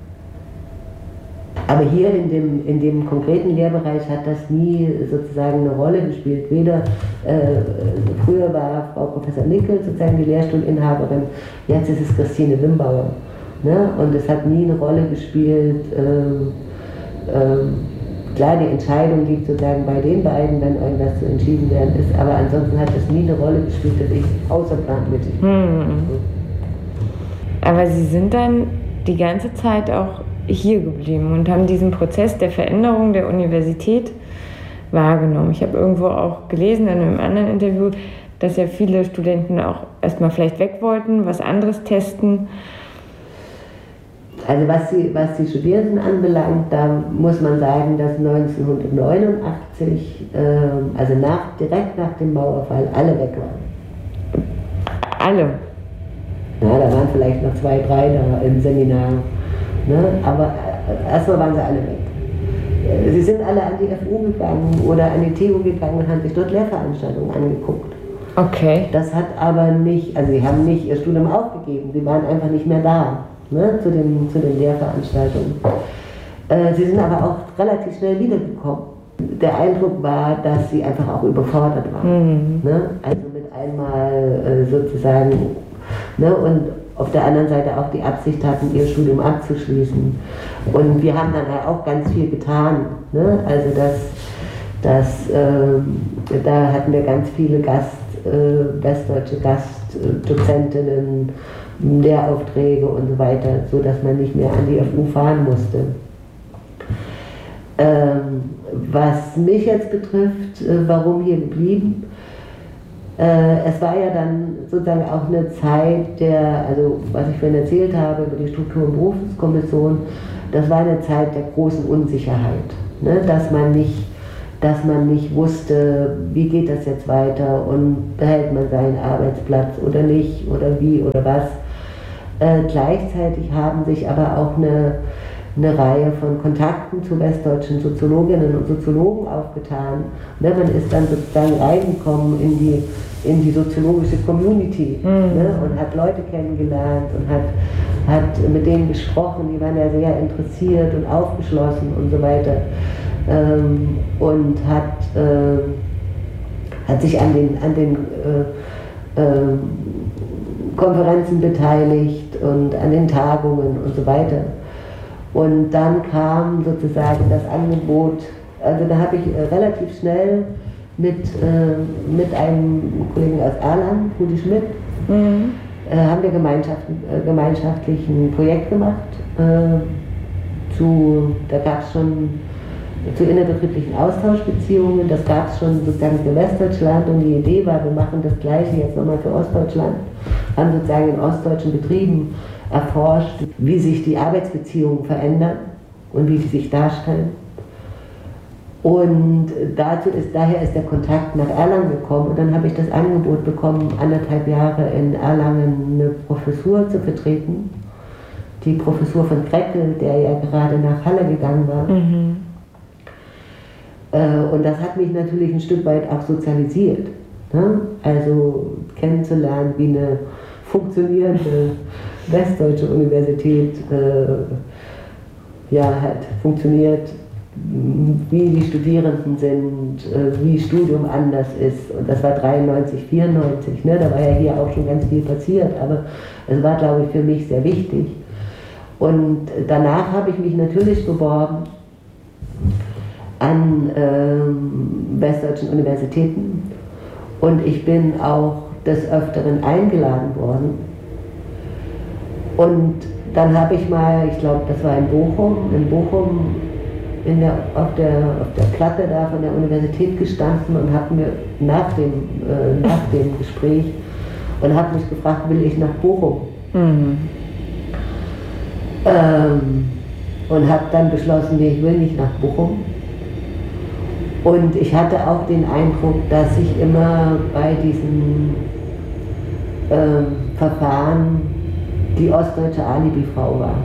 Aber hier in dem konkreten Lehrbereich hat das nie sozusagen eine Rolle gespielt. Weder früher war Frau Professor Nickel sozusagen die Lehrstuhlinhaberin, jetzt ist es Christine Limbauer. Ne? Und es hat nie eine Rolle gespielt. Klar, die Entscheidung liegt sozusagen bei den beiden, wenn irgendwas zu entschieden werden ist, aber ansonsten hat es nie eine Rolle gespielt, dass ich außerplanmäßig bin. Aber Sie sind dann die ganze Zeit auch hier geblieben und haben diesen Prozess der Veränderung der Universität wahrgenommen. Ich habe irgendwo auch gelesen in einem anderen Interview, dass ja viele Studenten auch erstmal vielleicht weg wollten, was anderes testen. Also was die Studierenden anbelangt, da muss man sagen, dass 1989, also direkt nach dem Mauerfall, alle weg waren. Alle? Na, da waren vielleicht noch 2, 3 da im Seminar, ne? Aber erstmal waren sie alle weg. Sie sind alle an die FU gegangen oder an die TU gegangen und haben sich dort Lehrveranstaltungen angeguckt. Okay. Das hat aber nicht, also sie haben nicht ihr Studium aufgegeben, sie waren einfach nicht mehr da. Ne, zu den Lehrveranstaltungen. Sie sind aber auch relativ schnell wiedergekommen. Der Eindruck war, dass sie einfach auch überfordert waren. Ne? Also mit einmal sozusagen, ne? Und auf der anderen Seite auch die Absicht hatten, ihr Studium abzuschließen. Und wir haben dann auch ganz viel getan. Ne? Also da hatten wir ganz viele westdeutsche Gastdozentinnen, Lehraufträge und so weiter, so dass man nicht mehr an die FU fahren musste. Was mich jetzt betrifft, warum hier geblieben? Es war ja dann sozusagen auch eine Zeit also was ich vorhin erzählt habe über die Struktur- und Berufskommission, das war eine Zeit der großen Unsicherheit, ne? Dass man nicht wusste, wie geht das jetzt weiter und behält man seinen Arbeitsplatz oder nicht oder wie oder was. Gleichzeitig haben sich aber auch eine Reihe von Kontakten zu westdeutschen Soziologinnen und Soziologen aufgetan. Ne, man ist dann sozusagen reingekommen in die soziologische Community, ne, und hat Leute kennengelernt und hat mit denen gesprochen, die waren ja sehr interessiert und aufgeschlossen und so weiter. Und hat sich an den Konferenzen beteiligt und an den Tagungen und so weiter. Und dann kam sozusagen das Angebot, also da habe ich relativ schnell mit einem Kollegen aus Erlangen, Rudi Schmidt, haben wir gemeinschaftlich ein Projekt gemacht. Da gab es schon zu innerbetrieblichen Austauschbeziehungen, das gab es schon sozusagen für Westdeutschland und die Idee war, wir machen das Gleiche jetzt nochmal für Ostdeutschland, haben sozusagen in ostdeutschen Betrieben erforscht, wie sich die Arbeitsbeziehungen verändern und wie sie sich darstellen. Und daher ist der Kontakt nach Erlangen gekommen und dann habe ich das Angebot bekommen, 1,5 Jahre in Erlangen eine Professur zu vertreten. Die Professur von Kreckel, der ja gerade nach Halle gegangen war. Und das hat mich natürlich ein Stück weit auch sozialisiert. Ne? Also kennenzulernen, wie eine funktionierende westdeutsche Universität halt funktioniert, wie die Studierenden sind, wie Studium anders ist. Und das war 93, 94, ne? Da war ja hier auch schon ganz viel passiert, aber es war, glaube ich, für mich sehr wichtig. Und danach habe ich mich natürlich beworben an westdeutschen Universitäten und ich bin auch des Öfteren eingeladen worden. Und dann habe ich mal, ich glaube, das war in Bochum auf der Platte da von der Universität gestanden und habe mir nach dem Gespräch und habe mich gefragt, will ich nach Bochum? Mhm. Und habe dann beschlossen, nee, ich will nicht nach Bochum. Und ich hatte auch den Eindruck, dass ich immer bei diesen Verfahren die ostdeutsche Alibi-Frau war.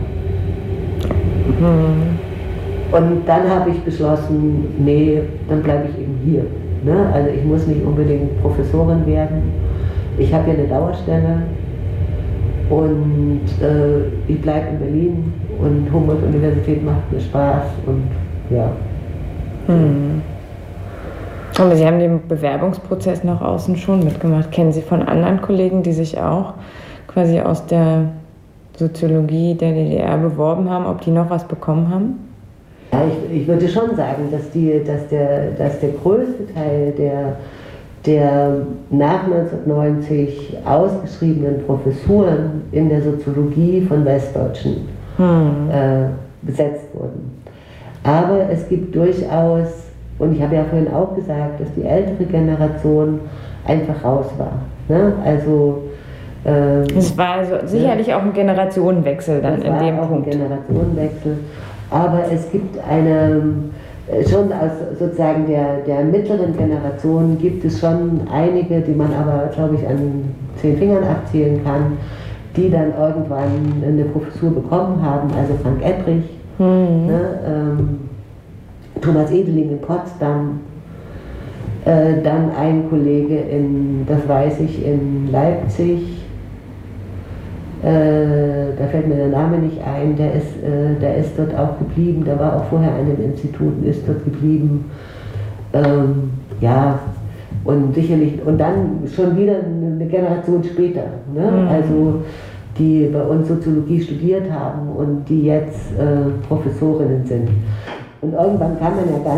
Mhm. Und dann habe ich beschlossen, nee, dann bleibe ich eben hier. Ne? Also ich muss nicht unbedingt Professorin werden. Ich habe hier eine Dauerstelle und ich bleibe in Berlin und Humboldt-Universität macht mir Spaß und ja. Mhm. Aber Sie haben den Bewerbungsprozess nach außen schon mitgemacht. Kennen Sie von anderen Kollegen, die sich auch quasi aus der Soziologie der DDR beworben haben, ob die noch was bekommen haben? Ja, ich würde schon sagen, dass der größte Teil der nach 1990 ausgeschriebenen Professuren in der Soziologie von Westdeutschen besetzt wurden. Aber es gibt durchaus, und ich habe ja vorhin auch gesagt, dass die ältere Generation einfach raus war. Ne? Also es war also sicherlich auch ein Generationenwechsel dann in dem Punkt. Ein Generationenwechsel, aber es gibt schon aus sozusagen der mittleren Generation gibt es schon einige, die man aber, glaube ich, an 10 Fingern abzählen kann, die dann irgendwann eine Professur bekommen haben, also Frank Ebbrich, Thomas Edeling in Potsdam, dann ein Kollege das weiß ich, in Leipzig, da fällt mir der Name nicht ein, der ist dort auch geblieben, der war auch vorher an dem Institut und ist dort geblieben. Und sicherlich, und dann schon wieder eine Generation später, ne? Also die bei uns Soziologie studiert haben und die jetzt Professorinnen sind. Und irgendwann kann man ja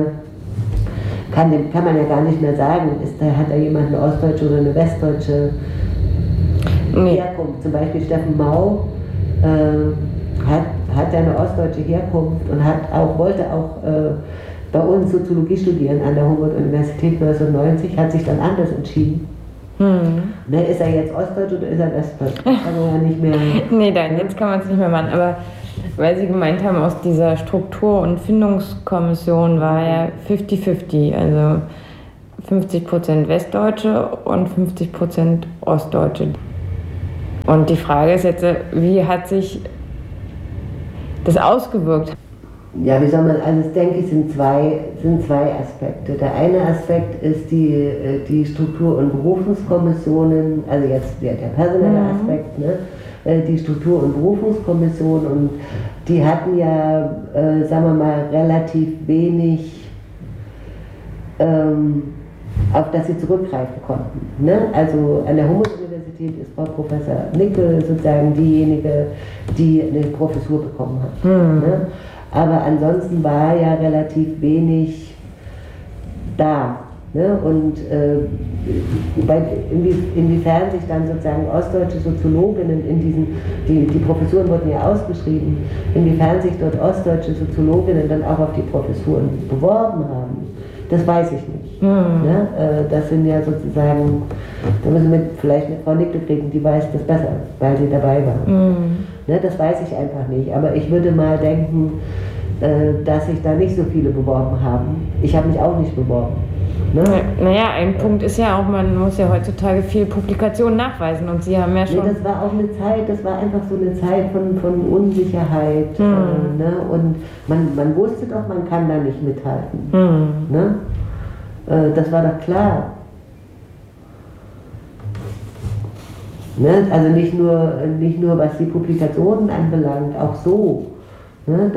gar nicht mehr sagen, hat da jemand eine ostdeutsche oder eine westdeutsche Herkunft. Zum Beispiel Steffen Mau hat eine ostdeutsche Herkunft und wollte auch bei uns Soziologie studieren an der Humboldt-Universität 1990, hat sich dann anders entschieden. Ne, ist er jetzt ostdeutsch oder ist er westdeutsch? Das kann man ja nicht mehr. Nee, jetzt kann man es nicht mehr machen. Aber weil Sie gemeint haben, aus dieser Struktur- und Findungskommission war ja 50-50, also 50% Westdeutsche und 50% Ostdeutsche. Und die Frage ist jetzt, wie hat sich das ausgewirkt? Ja, wie soll man, also ich denke, es sind zwei Aspekte. Der eine Aspekt ist die Struktur- und Berufungskommissionen, also jetzt der personelle Aspekt, ne? Die Struktur- und Berufungskommission, und die hatten ja, sagen wir mal, relativ wenig, auf das sie zurückgreifen konnten. Ne? Also an der Humboldt-Universität ist Frau Professor Nickel sozusagen diejenige, die eine Professur bekommen hat. Ne? Aber ansonsten war ja relativ wenig da. Ne? Und inwiefern sich dann sozusagen ostdeutsche Soziologinnen die Professuren wurden ja ausgeschrieben, inwiefern sich dort ostdeutsche Soziologinnen dann auch auf die Professuren beworben haben, das weiß ich nicht. Ne? Das sind ja sozusagen, da müssen wir vielleicht eine Frau Nickel kriegen, die weiß das besser, weil sie dabei war. Ne? Das weiß ich einfach nicht, aber ich würde mal denken, dass sich da nicht so viele beworben haben. Ich habe mich auch nicht beworben. Ne? Naja, ein Punkt ist ja auch, man muss ja heutzutage viel Publikation nachweisen, und Sie haben ja schon... Nee, das war auch eine Zeit, das war einfach so eine Zeit von Unsicherheit. Ne? Und man wusste doch, man kann da nicht mithalten. Ne? Das war doch klar. Ne? Also nicht nur was die Publikationen anbelangt, auch so, ne?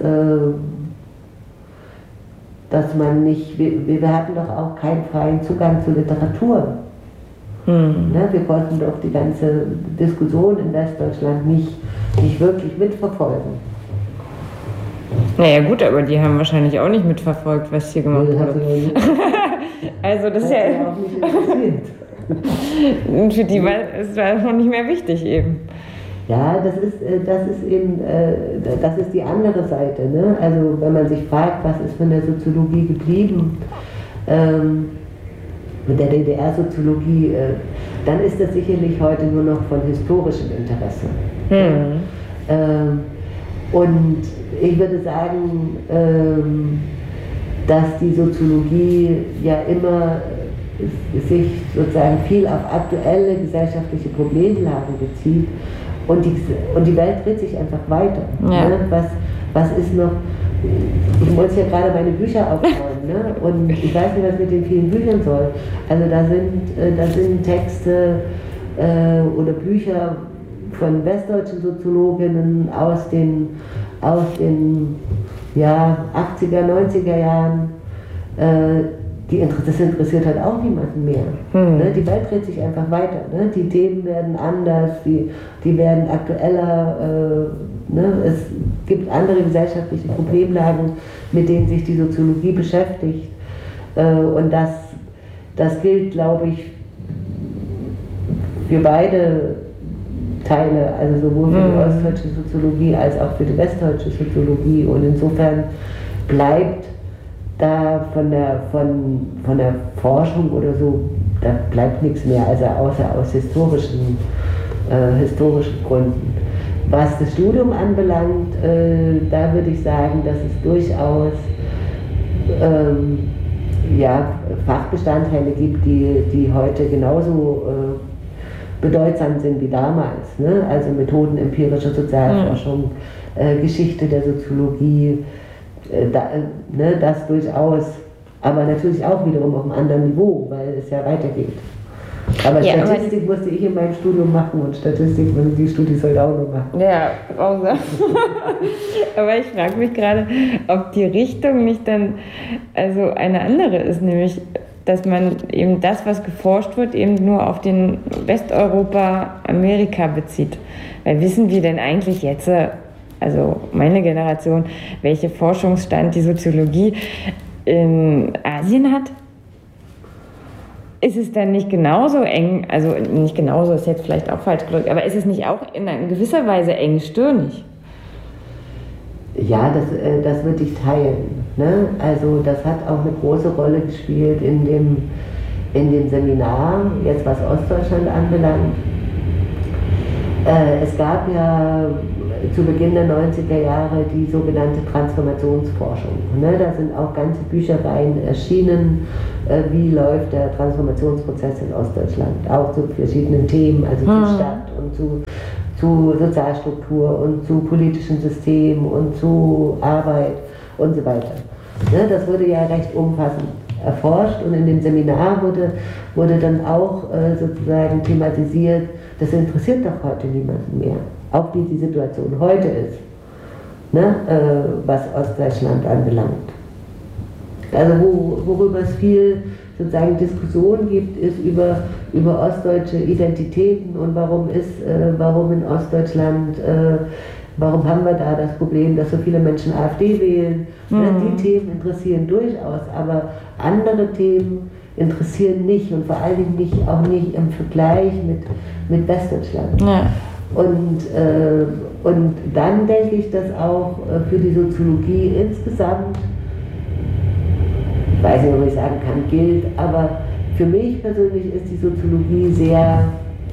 Dass man nicht, wir hatten doch auch keinen freien Zugang zur Literatur. Ne? Wir konnten doch die ganze Diskussion in Westdeutschland nicht wirklich mitverfolgen. Naja gut, aber die haben wahrscheinlich auch nicht mitverfolgt, was hier gemacht wurde. Also das ist ja auch nicht interessiert. Und für die war es noch nicht mehr wichtig eben. Ja, das ist die andere Seite. Ne? Also wenn man sich fragt, was ist von der Soziologie geblieben, mit der DDR-Soziologie, dann ist das sicherlich heute nur noch von historischem Interesse. Und ich würde sagen, dass die Soziologie ja immer sich sozusagen viel auf aktuelle gesellschaftliche Problemlagen bezieht und die Welt dreht sich einfach weiter. Ja. Ne? Was ist noch? Ich muss ja gerade meine Bücher aufbauen, ne? Und ich weiß nicht, was mit den vielen Büchern soll. Also da sind Texte oder Bücher von westdeutschen Soziologinnen aus den 80er, 90er Jahren. Das interessiert halt auch niemanden mehr. Ne? Die Welt dreht sich einfach weiter. Ne? Die Themen werden anders, die werden aktueller. Ne? Es gibt andere gesellschaftliche Problemlagen, mit denen sich die Soziologie beschäftigt. Und das gilt, glaube ich, für beide Teile, also sowohl für die ostdeutsche Soziologie als auch für die westdeutsche Soziologie. Und insofern bleibt da von der Forschung oder so, da bleibt nichts mehr, also außer aus historischen Gründen. Was das Studium anbelangt, da würde ich sagen, dass es durchaus Fachbestandteile gibt, die heute genauso bedeutsam sind wie damals. Ne? Also Methoden empirischer Sozialforschung, Geschichte der Soziologie, das durchaus, aber natürlich auch wiederum auf einem anderen Niveau, weil es ja weitergeht. Aber Statistik musste ich in meinem Studium machen und Statistik, die Studie sollte auch noch machen. Ja, auch so. Aber ich frage mich gerade, ob die Richtung nicht dann also eine andere ist, nämlich dass man eben das, was geforscht wird, eben nur auf den Westeuropa, Amerika bezieht. Weil wissen wir denn eigentlich jetzt, also meine Generation, welche Forschungsstand die Soziologie in Asien hat? Ist es dann nicht genauso eng, also nicht genauso, ist jetzt vielleicht auch falsch gedrückt, aber ist es nicht auch in gewisser Weise engstirnig? Ja, das würde ich teilen. Ne? Also das hat auch eine große Rolle gespielt in dem Seminar, jetzt was Ostdeutschland anbelangt. Es gab ja zu Beginn der 90er Jahre die sogenannte Transformationsforschung. Ne? Da sind auch ganze Büchereien erschienen, wie läuft der Transformationsprozess in Ostdeutschland, auch zu verschiedenen Themen, also zur Stadt und zu Sozialstruktur und zu politischem System und zu Arbeit und so weiter. Ne? Das wurde ja recht umfassend erforscht und in dem Seminar wurde dann auch sozusagen thematisiert, das interessiert doch heute niemanden mehr, auch wie die Situation heute ist, ne? Was Ostdeutschland anbelangt. Also worüber es viel sozusagen Diskussion gibt, ist über ostdeutsche Identitäten und warum in Ostdeutschland, warum haben wir da das Problem, dass so viele Menschen AfD wählen. Ja, die Themen interessieren durchaus, aber andere Themen interessieren nicht und vor allen Dingen auch nicht im Vergleich mit Westdeutschland. Ja. Und dann denke ich, dass auch für die Soziologie insgesamt, ich weiß nicht, ob ich sagen kann, gilt, aber für mich persönlich ist die Soziologie sehr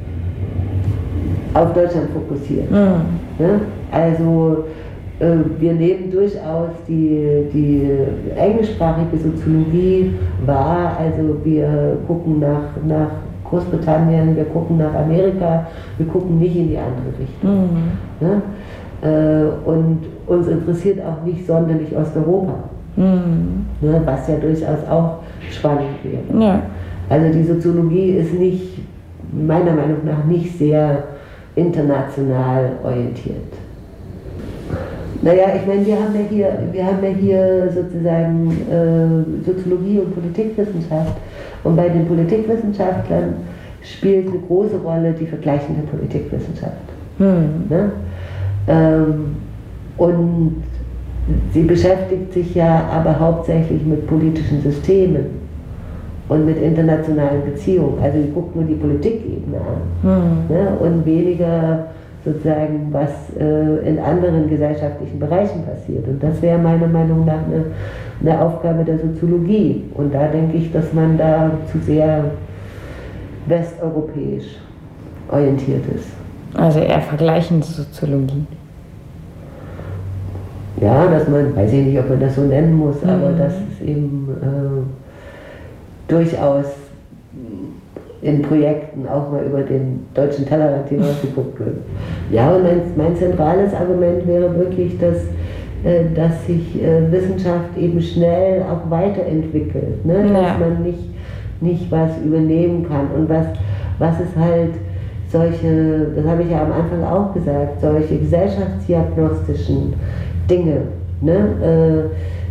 auf Deutschland fokussiert. Ne? Also wir nehmen durchaus die englischsprachige Soziologie wahr, also wir gucken nach Großbritannien, wir gucken nach Amerika, wir gucken nicht in die andere Richtung. Ne? Und uns interessiert auch nicht sonderlich Osteuropa, ne? Was ja durchaus auch spannend wäre. Ja. Also die Soziologie ist nicht meiner Meinung nach nicht sehr international orientiert. Naja, ich meine, wir haben ja hier sozusagen Soziologie und Politikwissenschaft, und bei den Politikwissenschaftlern spielt eine große Rolle die vergleichende Politikwissenschaft. Ne? Und sie beschäftigt sich ja aber hauptsächlich mit politischen Systemen und mit internationalen Beziehungen. Also sie guckt nur die Politikebene an, ne? Und weniger sozusagen, was in anderen gesellschaftlichen Bereichen passiert. Und das wäre meiner Meinung nach eine Aufgabe der Soziologie. Und da denke ich, dass man da zu sehr westeuropäisch orientiert ist. Also eher vergleichende Soziologie. Ja, dass man, weiß ich nicht, ob man das so nennen muss, aber dass es eben durchaus in Projekten auch mal über den deutschen Tellerrand hinaus geguckt wird. Ja, und mein zentrales Argument wäre wirklich, dass sich Wissenschaft eben schnell auch weiterentwickelt, ne? Dass man nicht was übernehmen kann. Und was es halt solche, das habe ich ja am Anfang auch gesagt, solche gesellschaftsdiagnostischen Dinge, ne?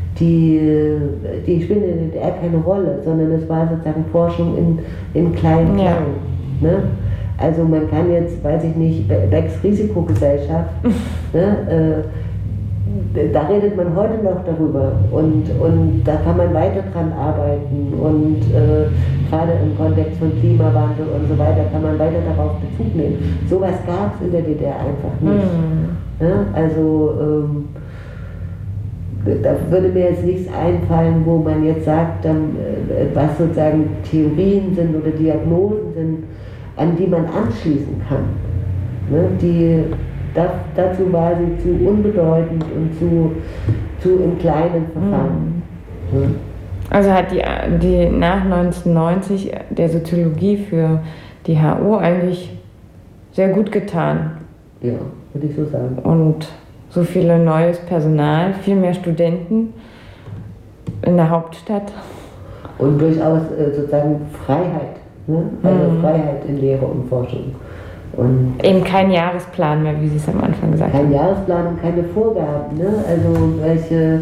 Die spielen in der DDR keine Rolle, sondern es war sozusagen Forschung in kleinen Klein. Ne? Also man kann jetzt, weiß ich nicht, Becks Risikogesellschaft, ne? Da redet man heute noch darüber, und da kann man weiter dran arbeiten, und gerade im Kontext von Klimawandel und so weiter kann man weiter darauf Bezug nehmen. Sowas gab es in der DDR einfach nicht. Ne? Also da würde mir jetzt nichts einfallen, wo man jetzt sagt, was sozusagen Theorien sind oder Diagnosen sind, an die man anschließen kann. Ne? Dazu war sie zu unbedeutend und zu im Kleinen verfangen. Also hat die nach 1990 der Soziologie für die HU eigentlich sehr gut getan. Ja, würde ich so sagen. Und so viel neues Personal, viel mehr Studenten in der Hauptstadt. Und durchaus sozusagen Freiheit, ne? Also Freiheit in Lehre und Forschung. Und eben kein Jahresplan mehr, wie Sie es am Anfang gesagt haben. Kein Jahresplan und keine Vorgaben, ne? Also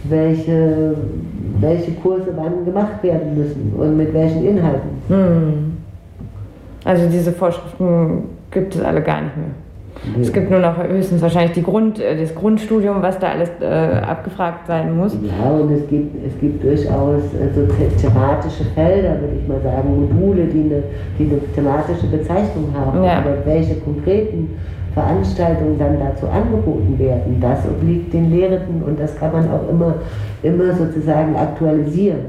welche Kurse wann gemacht werden müssen und mit welchen Inhalten. Also diese Vorschriften gibt es alle gar nicht mehr. Es gibt nur noch höchstens wahrscheinlich das Grundstudium, was da alles abgefragt sein muss. Ja, und es gibt durchaus so thematische Felder, würde ich mal sagen, Module, die eine thematische Bezeichnung haben. Ja. Aber welche konkreten Veranstaltungen dann dazu angeboten werden, das obliegt den Lehrenden, und das kann man auch immer sozusagen aktualisieren.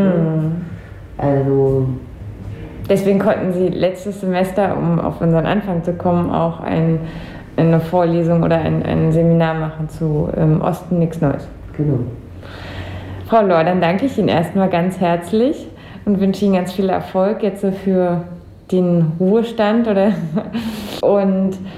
Also deswegen konnten Sie letztes Semester, um auf unseren Anfang zu kommen, auch eine Vorlesung oder ein Seminar machen zu Osten nichts Neues. Genau. Frau Lohr, dann danke ich Ihnen erstmal ganz herzlich und wünsche Ihnen ganz viel Erfolg jetzt so für den Ruhestand und